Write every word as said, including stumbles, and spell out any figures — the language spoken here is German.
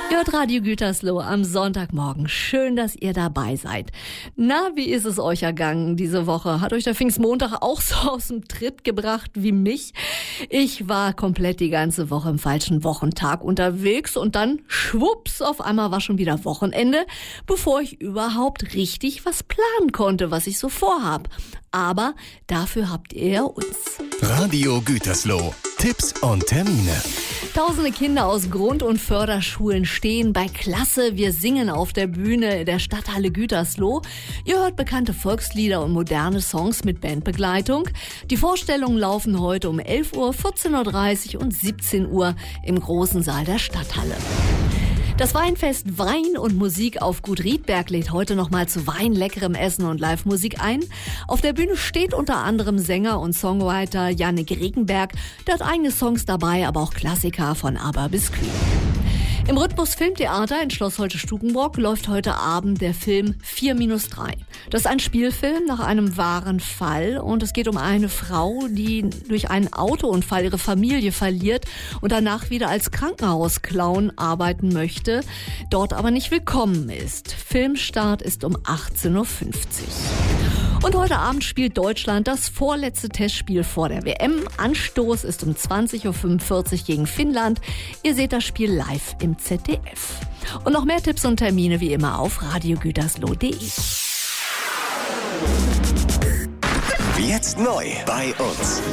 Ihr hört Radio Gütersloh am Sonntagmorgen. Schön, dass ihr dabei seid. Na, wie ist es euch ergangen diese Woche? Hat euch der Pfingstmontag auch so aus dem Tritt gebracht wie mich? Ich war komplett die ganze Woche im falschen Wochentag unterwegs und dann schwupps, auf einmal war schon wieder Wochenende, bevor ich überhaupt richtig was planen konnte, was ich so vorhab. Aber dafür habt ihr uns. Radio Gütersloh. Tipps und Termine. Tausende Kinder aus Grund- und Förderschulen stehen bei Klasse. Wir singen auf der Bühne der Stadthalle Gütersloh. Ihr hört bekannte Volkslieder und moderne Songs mit Bandbegleitung. Die Vorstellungen laufen heute um elf Uhr, vierzehn Uhr dreißig und siebzehn Uhr im großen Saal der Stadthalle. Das Weinfest Wein und Musik auf Gut Riedberg lädt heute nochmal zu Wein, leckerem Essen und Live-Musik ein. Auf der Bühne steht unter anderem Sänger und Songwriter Jannik Regenberg. Der hat eigene Songs dabei, aber auch Klassiker von ABBA bis Queen. Im Rhythmus Filmtheater in Schloss Holte-Stukenbrock läuft heute Abend der Film vier minus drei. Das ist ein Spielfilm nach einem wahren Fall und es geht um eine Frau, die durch einen Autounfall ihre Familie verliert und danach wieder als Krankenhausclown arbeiten möchte, dort aber nicht willkommen ist. Filmstart ist um achtzehn Uhr fünfzig. Und heute Abend spielt Deutschland das vorletzte Testspiel vor der W M. Anstoß ist um zwanzig Uhr fünfundvierzig gegen Finnland. Ihr seht das Spiel live im Z D F. Und noch mehr Tipps und Termine wie immer auf radio gütersloh punkt de. Jetzt neu bei uns.